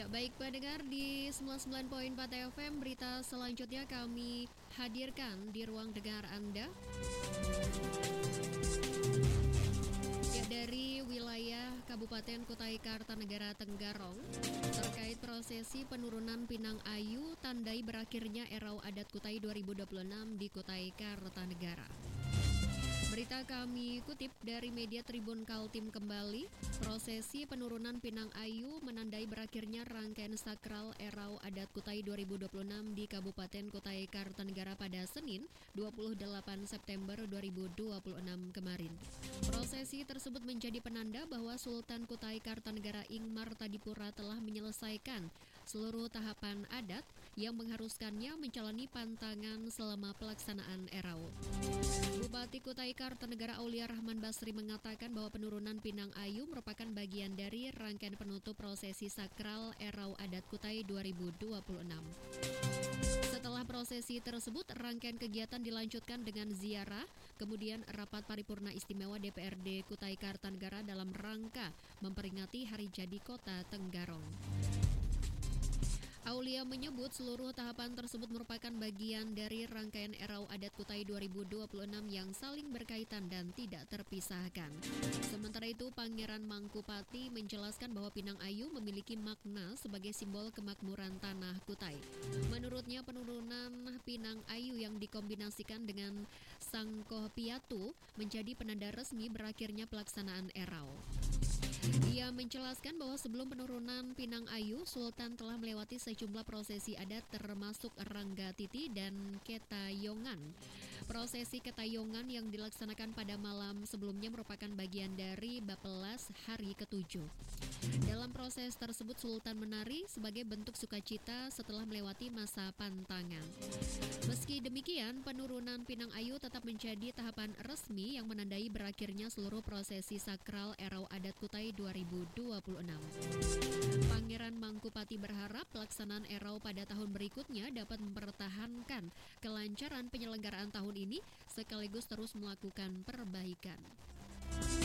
Baik pendengar di 99.4 FM, berita selanjutnya kami hadirkan di ruang dengar Anda. Dari wilayah Kabupaten Kutai Kartanegara Tenggarong, terkait prosesi penurunan Pinang Ayu tandai berakhirnya Erau Adat Kutai 2026 di Kutai Kartanegara. Berita kami kutip dari media Tribun Kaltim kembali, prosesi penurunan Pinang Ayu menandai berakhirnya rangkaian sakral Erau Adat Kutai 2026 di Kabupaten Kutai Kartanegara pada Senin 28 September 2026 kemarin. Prosesi tersebut menjadi penanda bahwa Sultan Kutai Kartanegara Ing Martadipura telah menyelesaikan seluruh tahapan adat yang mengharuskannya menjalani pantangan selama pelaksanaan Erau. Bupati Kutai Kartanegara Aulia Rahman Basri mengatakan bahwa penurunan Pinang Ayu merupakan bagian dari rangkaian penutup prosesi sakral Erau Adat Kutai 2026. Setelah prosesi tersebut, rangkaian kegiatan dilanjutkan dengan ziarah, kemudian rapat paripurna istimewa DPRD Kutai Kartanegara dalam rangka memperingati Hari Jadi Kota Tenggarong. Aulia menyebut seluruh tahapan tersebut merupakan bagian dari rangkaian Erau Adat Kutai 2026 yang saling berkaitan dan tidak terpisahkan. Sementara itu, Pangeran Mangkupati menjelaskan bahwa Pinang Ayu memiliki makna sebagai simbol kemakmuran tanah Kutai. Menurutnya, penurunan Pinang Ayu yang dikombinasikan dengan Sangkoh Piatu menjadi penanda resmi berakhirnya pelaksanaan Erau. Ia menjelaskan bahwa sebelum penurunan Pinang Ayu, Sultan telah melewati sejumlah prosesi adat termasuk Ranggatiti dan Ketayongan. Prosesi Ketayongan yang dilaksanakan pada malam sebelumnya merupakan bagian dari Bapelas hari ke-7. Dalam proses tersebut, Sultan menari sebagai bentuk sukacita setelah melewati masa pantangan. Meski demikian, penurunan Pinang Ayu tetap menjadi tahapan resmi yang menandai berakhirnya seluruh prosesi sakral Erau Adat Kutai 2026. Pangeran Mangkupati berharap pelaksanaan Erau pada tahun berikutnya dapat mempertahankan kelancaran penyelenggaraan tahun ini sekaligus terus melakukan perbaikan.